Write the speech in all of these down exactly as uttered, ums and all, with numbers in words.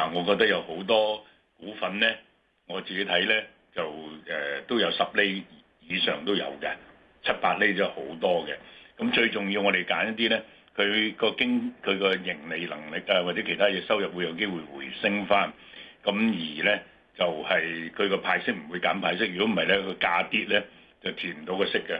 啊，我覺得有好多股份咧，我自己睇咧就誒、呃、都有十厘以上都有嘅，七八厘就好多嘅。咁最重要我哋揀一啲咧，佢個經佢個盈利能力啊，或者其他嘢收入會有機會回升翻。咁而咧就係佢個派息唔會減派息，如果唔係咧個價跌咧就填唔到個息嘅。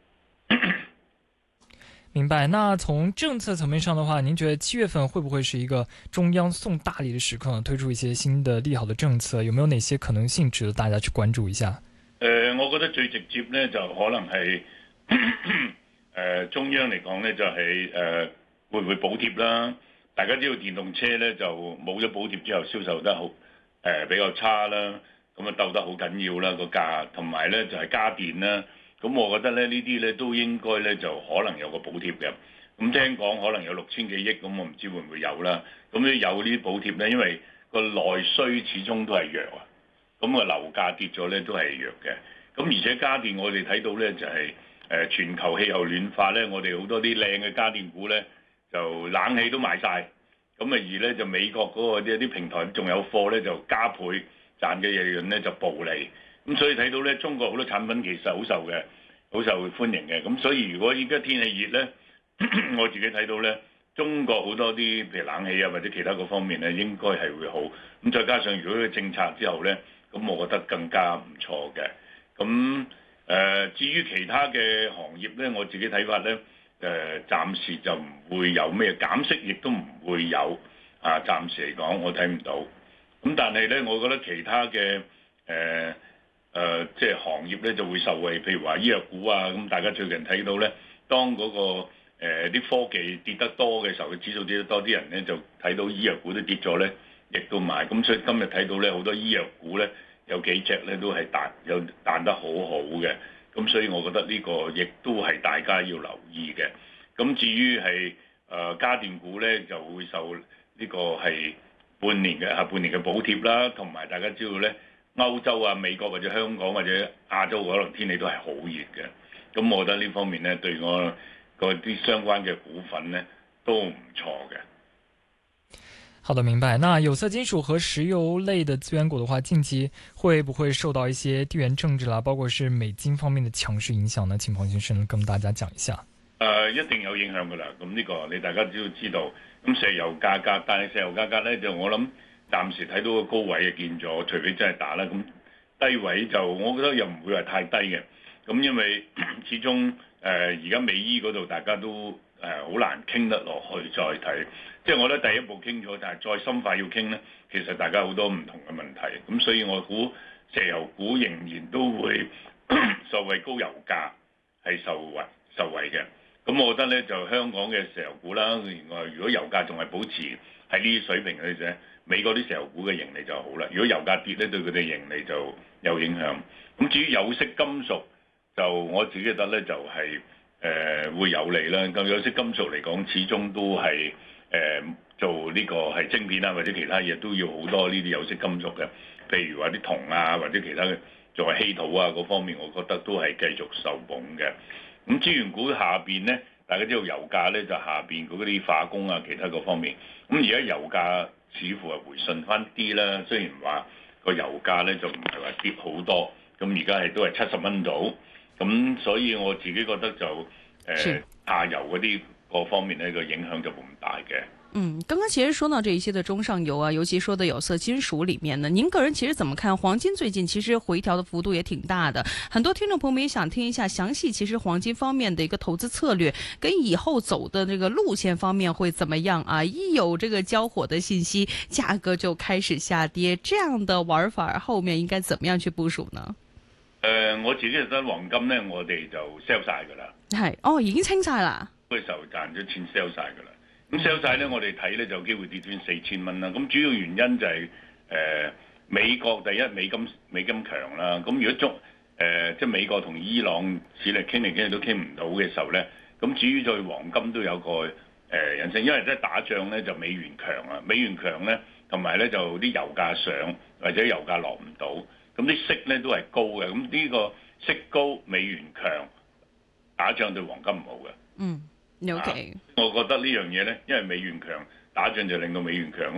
明白。那從政策層面上的話，您覺得七月份會不會是一個中央送大禮的時刻呢？推出一些新的利好的政策，有沒有哪些可能性值得大家去關注一下？ 誒、呃，我覺得最直接咧就可能係誒、呃、中央嚟講咧就係、是、誒、呃、會唔會補貼啦？大家知道電動車咧就冇咗補貼之後銷售得好誒、呃、比較差啦，咁啊鬥得好緊要啦個價，同埋咧就係、是、家電啦。咁我覺得咧呢啲咧都應該咧就可能有個補貼嘅。咁聽講可能有六千幾億，咁我唔知會唔會有啦。咁咧有呢啲補貼咧，因為個內需始終都係弱啊。咁個樓價跌咗咧都係弱嘅。咁而且家電我哋睇到咧就係誒全球氣候暖化咧，我哋好多啲靚嘅家電股咧就冷氣都賣晒。咁啊而咧就美國嗰個啲啲平台仲有貨咧就加倍賺嘅利潤咧就暴利。咁所以睇到咧，中國好多產品其實好受嘅，好受歡迎嘅。咁所以如果依家天氣熱咧，我自己睇到咧，中國好多啲譬如冷氣啊或者其他嗰方面咧，應該係會好。咁再加上如果佢政策之後咧，咁我覺得更加唔錯嘅。咁誒、呃，至於其他嘅行業咧，我自己睇法咧，誒、呃、暫時就唔會有咩減息，亦都唔會有啊。暫時嚟講，我睇唔到。咁但係咧，我覺得其他嘅誒。呃誒、呃，即係行業咧就會受惠，譬如話醫藥股啊，咁大家最近睇到咧，當嗰、那個啲、呃、科技跌得多嘅時候，個指數跌得多，啲人咧就睇到醫藥股都跌咗咧，亦都買。咁所以今日睇到咧，好多醫藥股咧有幾隻咧都係彈，有彈得好好嘅。咁所以我覺得呢個亦都係大家要留意嘅。咁至於係誒、呃、家電股咧，就會受呢個係半年嘅下半年嘅補貼啦，同埋大家知道咧。歐洲啊、美國或者香港或者亞洲可能天氣都係好熱嘅，咁我覺得呢方面呢，對我嗰啲相關嘅股份呢都唔錯嘅。 好的，明白。那有色金屬和石油類的資源股的話，近期會不會受到一些地緣政治啦，包括是美金方面的強勢影響呢？請龐先生跟大家講一下。誒、 呃，一定有影響噶啦。咁呢個你大家都知道。咁石油價格，但係石油價格呢，就我諗。暫時睇到個高位嘅見咗，除非真係打啦。咁低位就我覺得又唔會話太低嘅。咁因為始終誒而家美伊嗰度大家都誒好難傾得落去再睇。即係我覺得第一步傾咗，但係再深化要傾咧，其實大家好多唔同嘅問題。咁所以我估石油股仍然都會受惠高油價係受惠受惠嘅。咁我覺得咧就香港嘅石油股啦，另外如果油價仲係保持喺呢啲水平嘅啫。美國啲石油股嘅盈利就好啦，如果油價跌咧，對佢哋盈利就有影響。咁至於有色金屬，就我自己覺得咧就係、是、誒、呃、會有利啦。咁有色金屬嚟講，始終都係誒、呃、做呢個係晶片啊，或者其他嘢都要好多呢啲有色金屬嘅。譬如話啲銅啊，或者其他嘅作為稀土啊嗰方面，我覺得都係繼續受捧嘅。咁資源股下邊咧，大家知道油價咧就下邊嗰啲化工啊，其他嗰方面。咁而家油價似乎係回順翻啲啦，雖然話個油價咧就唔係話跌好多，咁而家係都係七十蚊度，咁所以我自己覺得就誒、呃、下游嗰啲各方面咧個影響就冇咁大嘅。 嗯，剛剛其實說到這一些的中上游啊，尤其說的有色金屬裡面呢，您個人其實怎麼看黃金？最近其實回調的幅度也挺大的，很多聽眾朋友們也想聽一下詳細，其實黃金方面的一個投資策略跟以後走的這個路線方面會怎麼樣啊？一有這個交火的信息，價格就開始下跌，這樣的玩法後面應該怎麼樣去部署呢？ 誒、呃，我自己覺得黃金呢，我哋就 sell 晒㗎啦。 係，哦，已經清晒啦。 嗰時候賺咗錢 sell 晒㗎啦。咁 sell 晒咧，我哋睇咧就有機會跌穿四千蚊啦。咁主要原因就係、是、誒、呃、美國第一美金美金強啦。咁如果中誒、呃、即係美國同伊朗市嚟傾嚟傾去都傾唔到嘅時候咧，咁至於對黃金都有個誒引申，因為即係打仗咧就美元強啊，美元強咧同埋咧就啲油價上或者油價落唔到，咁啲息咧都係高嘅。咁呢個息高美元強，打仗對黃金唔好嘅。 嗯。O K，、 啊、我覺得呢樣嘢呢，因為美元強，打仗就令到美元強。